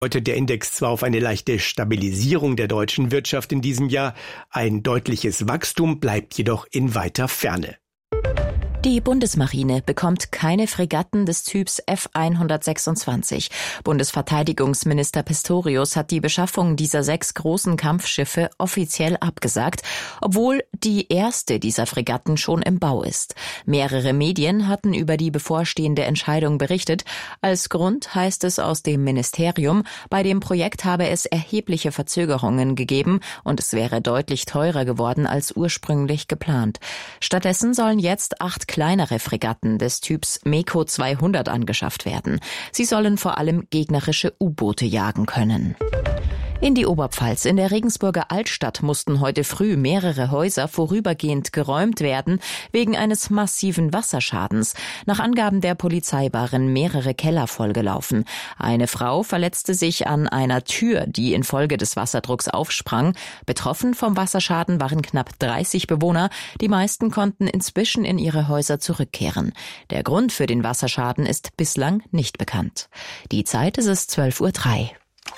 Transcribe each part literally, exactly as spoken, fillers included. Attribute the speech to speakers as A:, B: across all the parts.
A: Deutet der Index zwar auf eine leichte Stabilisierung der deutschen Wirtschaft in diesem Jahr, ein deutliches Wachstum bleibt jedoch in weiter Ferne.
B: Die Bundesmarine bekommt keine Fregatten des Typs F hundertsechsundzwanzig. Bundesverteidigungsminister Pistorius hat die Beschaffung dieser sechs großen Kampfschiffe offiziell abgesagt, obwohl die erste dieser Fregatten schon im Bau ist. Mehrere Medien hatten über die bevorstehende Entscheidung berichtet. Als Grund heißt es aus dem Ministerium, bei dem Projekt habe es erhebliche Verzögerungen gegeben und es wäre deutlich teurer geworden als ursprünglich geplant. Stattdessen sollen jetzt acht kleinere Fregatten des Typs MEKO zweihundert angeschafft werden. Sie sollen vor allem gegnerische U-Boote jagen können. In die Oberpfalz. In der Regensburger Altstadt mussten heute früh mehrere Häuser vorübergehend geräumt werden, wegen eines massiven Wasserschadens. Nach Angaben der Polizei waren mehrere Keller vollgelaufen. Eine Frau verletzte sich an einer Tür, die infolge des Wasserdrucks aufsprang. Betroffen vom Wasserschaden waren knapp dreißig Bewohner. Die meisten konnten inzwischen in ihre Häuser zurückkehren. Der Grund für den Wasserschaden ist bislang nicht bekannt. Die Zeit ist es zwölf Uhr drei.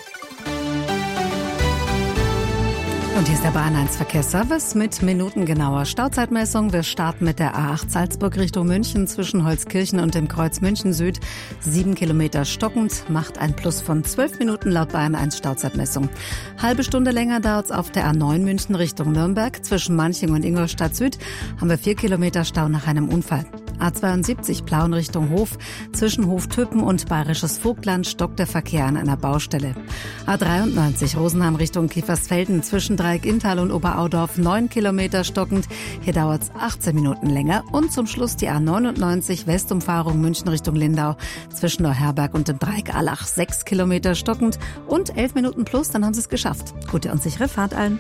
C: Und hier ist der Bahn eins Verkehrsservice mit minutengenauer Stauzeitmessung. Wir starten mit der A acht Salzburg Richtung München zwischen Holzkirchen und dem Kreuz München Süd. Sieben Kilometer stockend, macht ein Plus von zwölf Minuten laut Bahn eins Stauzeitmessung. Halbe Stunde länger dauert es auf der A neun München Richtung Nürnberg. Zwischen Manching und Ingolstadt Süd haben wir vier Kilometer Stau nach einem Unfall. A zweiundsiebzig Plauen Richtung Hof. Zwischen Hoftöppen und Bayerisches Vogtland stockt der Verkehr an einer Baustelle. A dreiundneunzig Rosenheim Richtung Kiefersfelden zwischen Dreieck Inntal und Oberaudorf neun Kilometer stockend. Hier dauert es achtzehn Minuten länger. Und zum Schluss die A neunundneunzig Westumfahrung München Richtung Lindau zwischen Neuherberg und dem Dreieck Allach sechs Kilometer stockend und elf Minuten plus, dann haben sie es geschafft. Gute und sichere Fahrt allen.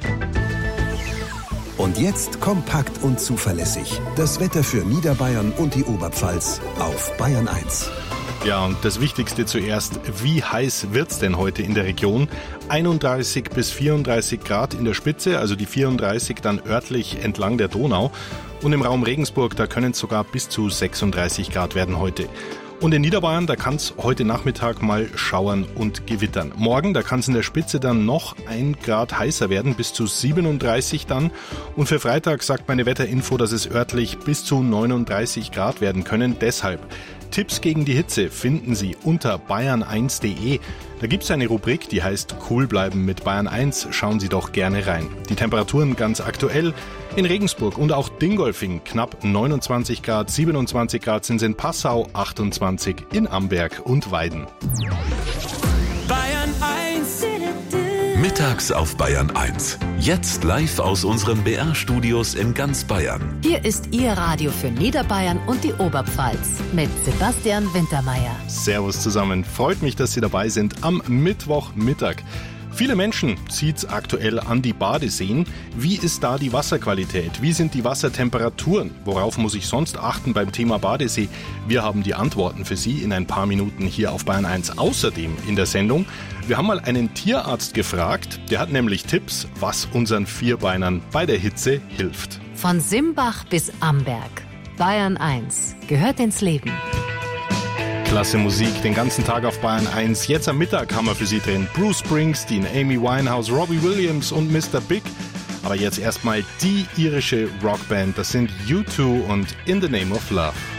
D: Und jetzt kompakt und zuverlässig. Das Wetter für Niederbayern und die Oberpfalz auf Bayern eins.
E: Ja, und das Wichtigste zuerst, wie heiß wird's denn heute in der Region? einunddreißig bis vierunddreißig Grad in der Spitze, also die vierunddreißig dann örtlich entlang der Donau. Und im Raum Regensburg, da können es sogar bis zu sechsunddreißig Grad werden heute. Und in Niederbayern, da kann es heute Nachmittag mal schauern und gewittern. Morgen, da kann es in der Spitze dann noch ein Grad heißer werden, bis zu siebenunddreißig dann. Und für Freitag sagt meine Wetterinfo, dass es örtlich bis zu neununddreißig Grad werden können. Deshalb Tipps gegen die Hitze finden Sie unter bayern eins punkt de. Da gibt es eine Rubrik, die heißt Cool bleiben mit Bayern eins. Schauen Sie doch gerne rein. Die Temperaturen ganz aktuell. In Regensburg und auch Dingolfing knapp neunundzwanzig Grad, siebenundzwanzig Grad sind es in Passau, achtundzwanzig in Amberg und Weiden.
F: Bayern eins.
G: Mittags auf Bayern eins. Jetzt live aus unseren B R-Studios in ganz Bayern.
H: Hier ist Ihr Radio für Niederbayern und die Oberpfalz mit Sebastian Wintermeyer.
E: Servus zusammen. Freut mich, dass Sie dabei sind am Mittwochmittag. Viele Menschen zieht's aktuell an die Badeseen. Wie ist da die Wasserqualität? Wie sind die Wassertemperaturen? Worauf muss ich sonst achten beim Thema Badesee? Wir haben die Antworten für Sie in ein paar Minuten hier auf Bayern eins. Außerdem in der Sendung, wir haben mal einen Tierarzt gefragt. Der hat nämlich Tipps, was unseren Vierbeinern bei der Hitze hilft.
H: Von Simbach bis Amberg. Bayern eins gehört ins Leben.
E: Klasse Musik, den ganzen Tag auf Bayern eins. Jetzt am Mittag haben wir für Sie drin Bruce Springsteen, Amy Winehouse, Robbie Williams und Mister Big. Aber jetzt erstmal die irische Rockband, das sind U zwei und In the Name of Love.